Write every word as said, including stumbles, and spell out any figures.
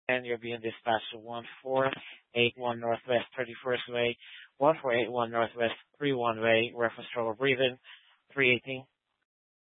and you're being dispatched to one four eight one Northwest thirty-first Way, one four eight one Northwest thirty-one Way, reference trouble breathing, three eighteen.